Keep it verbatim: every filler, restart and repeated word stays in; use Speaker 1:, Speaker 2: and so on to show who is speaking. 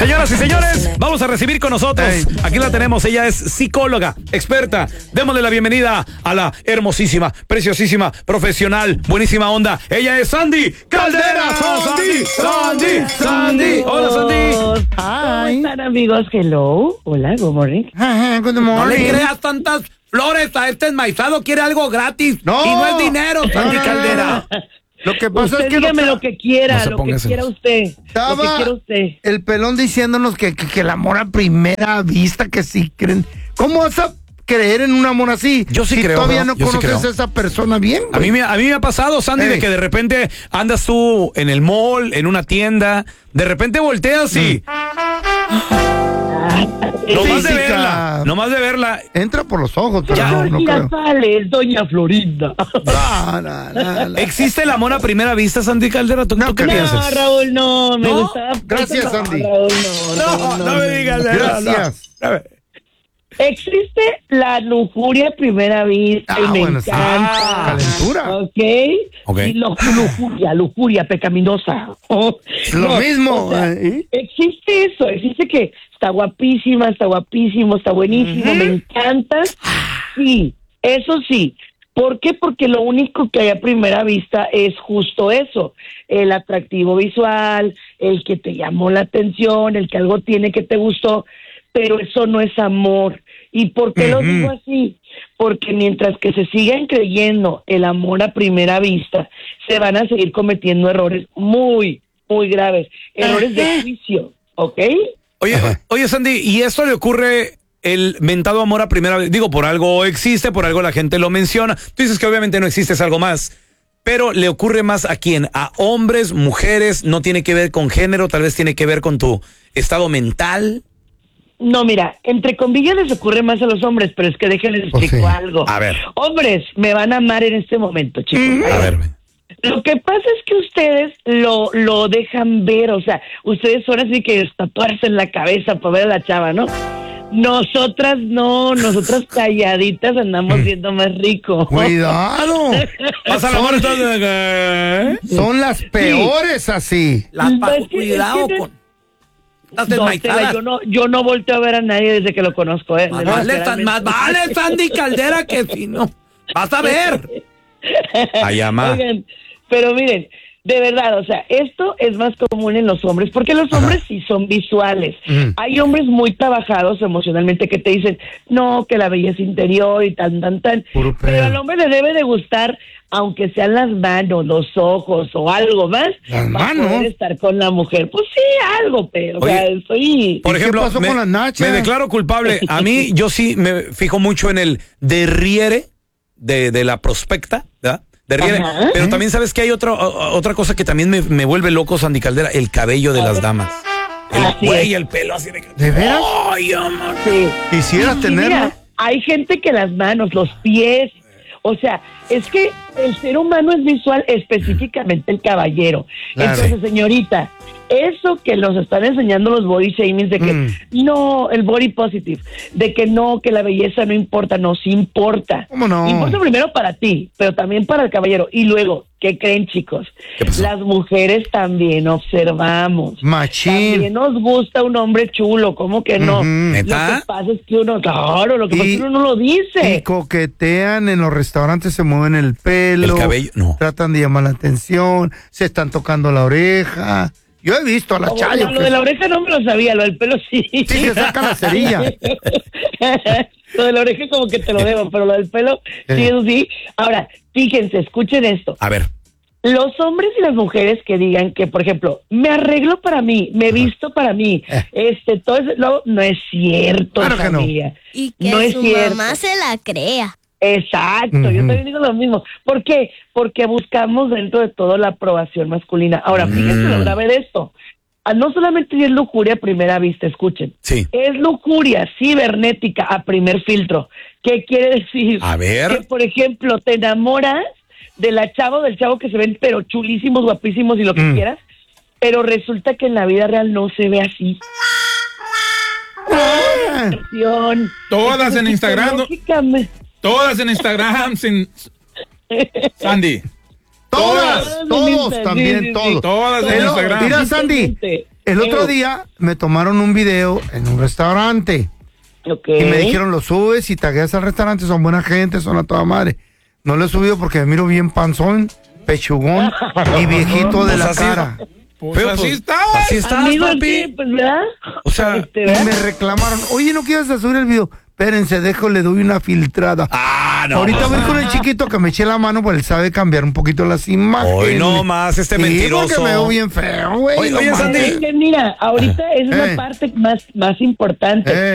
Speaker 1: Señoras y señores, vamos a recibir con nosotros. Hey. Aquí la tenemos, ella es psicóloga, experta. Démosle la bienvenida a la hermosísima, preciosísima, profesional, buenísima onda. Ella es Sandy Caldera. Sandy, Sandy, Sandy. Hola, Sandy.
Speaker 2: ¿Cómo están, amigos? Hello. Hola, good morning.
Speaker 1: Good morning. No le creas tantas flores a este enmaizado, quiere algo gratis. No. Y no es dinero, Sandy Caldera.
Speaker 3: Lo que pasa
Speaker 2: usted
Speaker 3: es que
Speaker 2: dígame
Speaker 3: no,
Speaker 2: lo que quiera,
Speaker 3: no
Speaker 2: lo que quiera usted. Lo que quiera usted.
Speaker 3: El pelón diciéndonos que, que, que el amor a primera vista, que sí creen. ¿Cómo vas a creer en un amor así?
Speaker 1: Yo sí
Speaker 3: si
Speaker 1: creo.
Speaker 3: Todavía no
Speaker 1: yo
Speaker 3: conoces
Speaker 1: sí
Speaker 3: a esa persona bien.
Speaker 1: A mí, me, a mí me ha pasado, Sandy, hey. de que de repente andas tú en el mall, en una tienda, de repente volteas y... No más de verla, no más de verla.
Speaker 3: Entra por los ojos, pero
Speaker 2: ya,
Speaker 3: no, no
Speaker 2: ya
Speaker 3: creo.
Speaker 2: sale, doña Florinda.
Speaker 3: No, no, no, no.
Speaker 1: ¿Existe el amor a primera vista, Sandy Caldera? ¿Tú,
Speaker 3: no,
Speaker 1: ¿tú qué
Speaker 3: no,
Speaker 1: piensas?
Speaker 2: No, Raúl, no, me
Speaker 3: ¿No?
Speaker 2: gustaba.
Speaker 3: Gracias,
Speaker 2: no,
Speaker 3: Sandy.
Speaker 2: Raúl, no,
Speaker 1: no,
Speaker 2: no,
Speaker 1: no, no me digas.
Speaker 3: Gracias.
Speaker 1: No, no.
Speaker 2: Existe la lujuria a primera vista
Speaker 3: Ah,
Speaker 2: y me
Speaker 3: bueno,
Speaker 2: encanta.
Speaker 3: Ah, calentura.
Speaker 2: ¿Ok?
Speaker 1: okay.
Speaker 2: Y lo, lujuria, lujuria pecaminosa. Oh,
Speaker 3: Lo
Speaker 2: no,
Speaker 3: mismo.
Speaker 2: O sea,
Speaker 3: ¿eh?
Speaker 2: existe eso, existe que está guapísima, está guapísimo, está buenísimo, uh-huh. me encanta. Sí, eso sí. ¿Por qué? Porque lo único que hay a primera vista es justo eso, el atractivo visual, el que te llamó la atención, el que algo tiene que te gustó, pero eso no es amor. ¿Y por qué uh-huh. lo digo así? Porque mientras que se sigan creyendo el amor a primera vista, se van a seguir cometiendo errores muy, muy graves, errores de juicio, ¿ok?
Speaker 1: Oye, oye, Sandy, ¿y esto le ocurre el mentado amor a primera vista? Digo, por algo existe, por algo la gente lo menciona. Tú dices que obviamente no existe, es algo más. Pero ¿le ocurre más a quién? ¿A hombres, mujeres? ¿No tiene que ver con género? Tal vez tiene que ver con tu estado mental.
Speaker 2: No, mira, entre comillas les ocurre más a los hombres, pero es que déjenles explico
Speaker 3: oh, sí.
Speaker 2: algo.
Speaker 1: A ver.
Speaker 2: Hombres, me van a amar en este momento, chicos.
Speaker 1: Mm. A ver.
Speaker 2: Lo que pasa es que ustedes lo, lo dejan ver, o sea, ustedes son así que tatuarse en la cabeza para ver a la chava, ¿no? Nosotras no, nosotras calladitas andamos viendo más rico.
Speaker 3: Cuidado.
Speaker 1: Pasa la mano entonces.
Speaker 3: Son las peores sí. así.
Speaker 1: Las pa-
Speaker 2: es que,
Speaker 1: cuidado
Speaker 2: es que
Speaker 1: con...
Speaker 2: No, Tela, yo no, yo no volteo a ver a nadie desde que lo conozco, ¿eh?
Speaker 1: Más vale, San, más vale Sandy Caldera que si no. Vas a ver. Allá más.
Speaker 2: Oigan, pero miren, de verdad, o sea, esto es más común en los hombres, porque los hombres Ajá. sí son visuales. Uh-huh. Hay hombres muy trabajados emocionalmente que te dicen, no, que la belleza interior y tan, tan, tan. Puro pero al hombre le debe de gustar, aunque sean las manos, los ojos o algo más,
Speaker 3: las
Speaker 2: para
Speaker 3: manos
Speaker 2: poder estar con la mujer. Pues sí, algo, pero,
Speaker 1: Oye,
Speaker 2: o sea, soy...
Speaker 1: Por ejemplo,
Speaker 3: ¿qué pasó
Speaker 1: me,
Speaker 3: con las nachas?
Speaker 1: Me declaro culpable. A mí, yo sí me fijo mucho en el derriere de, de la prospecta, ¿verdad? Derriere.
Speaker 2: Ajá.
Speaker 1: Pero también sabes que hay otra otra cosa que también me, me vuelve loco, Sandy Caldera, el cabello de las damas. El güey, el pelo así de...
Speaker 3: ¿De veras?
Speaker 1: Ay, amor.
Speaker 2: Sí.
Speaker 3: Quisieras
Speaker 2: Y
Speaker 3: tenerlo.
Speaker 2: mira, hay gente que las manos, los pies, o sea, es que el ser humano es visual, específicamente el caballero.
Speaker 3: Claro.
Speaker 2: Entonces, señorita, eso que nos están enseñando los body shamings de que
Speaker 3: Mm.
Speaker 2: no, el body positive, de que no, que la belleza no importa, no, sí importa.
Speaker 3: ¿Cómo no?
Speaker 2: Importa primero para ti, pero también para el caballero. Y luego, ¿qué creen, chicos?
Speaker 1: ¿Qué pasó?
Speaker 2: Las mujeres también observamos.
Speaker 3: Machín.
Speaker 2: También nos gusta un hombre chulo, ¿cómo que no?
Speaker 3: Ujú.
Speaker 1: ¿Neta?
Speaker 2: Lo que pasa es que uno, claro, lo que pasa
Speaker 3: Y-
Speaker 2: es que uno no lo dice.
Speaker 3: Y coquetean en los restaurantes, se mueven el pelo.
Speaker 1: El cabello, no.
Speaker 3: Tratan de llamar la atención, se están tocando la oreja. Yo he visto a la
Speaker 2: Como-
Speaker 3: Chayo.
Speaker 2: Lo
Speaker 3: que-
Speaker 2: de la oreja no me lo sabía, lo del pelo sí.
Speaker 3: Sí, se saca la cerilla.
Speaker 2: Lo de la oreja como que te lo debo, pero lo del pelo, sí, eso sí. Ahora, fíjense, escuchen esto.
Speaker 1: A ver.
Speaker 2: Los hombres y las mujeres que digan que, por ejemplo, me arreglo para mí, me visto para mí,
Speaker 3: Eh.
Speaker 2: este, todo eso, no, no es cierto,
Speaker 3: Claro que no.
Speaker 2: familia.
Speaker 4: Y que
Speaker 2: No es
Speaker 4: su
Speaker 2: cierto.
Speaker 4: mamá se la crea.
Speaker 2: Exacto,
Speaker 3: Ujú.
Speaker 2: yo también digo lo mismo. ¿Por qué? Porque buscamos dentro de todo la aprobación masculina. Ahora, fíjense lo grave de esto. Ah, no solamente es lujuria a primera vista, escuchen.
Speaker 1: Sí.
Speaker 2: Es lujuria cibernética a primer filtro. ¿Qué quiere decir?
Speaker 1: A ver.
Speaker 2: Que, por ejemplo, te enamoras de la chava o del chavo que se ven pero chulísimos, guapísimos y lo que
Speaker 3: Mm.
Speaker 2: quieras, pero resulta que en la vida real no se ve así.
Speaker 3: Ah.
Speaker 5: Todas en Instagram, ¿no?
Speaker 2: Lógicamente-
Speaker 5: Todas en Instagram, sin... Sandy.
Speaker 3: Todas,
Speaker 2: Todas en
Speaker 3: todos
Speaker 2: Insta,
Speaker 3: también,
Speaker 2: sí, sí,
Speaker 3: todos.
Speaker 2: sí.
Speaker 5: Todas en
Speaker 3: Pero,
Speaker 5: Instagram.
Speaker 3: mira, Sandy, El otro
Speaker 2: Eh.
Speaker 3: día me tomaron un video en un restaurante.
Speaker 2: Ok.
Speaker 3: Y me dijeron, lo subes y tagueas al restaurante, son buena gente, son a toda madre. No lo he subido porque me miro bien panzón, pechugón y viejito de
Speaker 1: Pues
Speaker 3: la
Speaker 1: así-
Speaker 3: cara.
Speaker 5: Pues
Speaker 1: Pero,
Speaker 5: así
Speaker 1: pues,
Speaker 5: estabas.
Speaker 1: Así estás,
Speaker 2: Amigo,
Speaker 1: papi.
Speaker 2: sí, pues, ¿verdad?
Speaker 1: O sea,
Speaker 2: Este,
Speaker 3: Y
Speaker 2: ¿verdad?
Speaker 3: me reclamaron, oye, ¿no quieres subir el video? Espérense, dejo, le doy una filtrada.
Speaker 1: Ah, no.
Speaker 3: Ahorita voy con el chiquito que me eché la mano, pues él sabe cambiar un poquito las imágenes.
Speaker 1: Hoy no más este
Speaker 3: Sí,
Speaker 1: mentiroso.
Speaker 3: porque me veo bien feo, güey.
Speaker 1: Oye,
Speaker 3: no
Speaker 1: oye,
Speaker 3: mames.
Speaker 1: Sandy.
Speaker 2: Es que mira, ahorita es
Speaker 3: Eh.
Speaker 2: una parte más, más importante.
Speaker 3: Eh.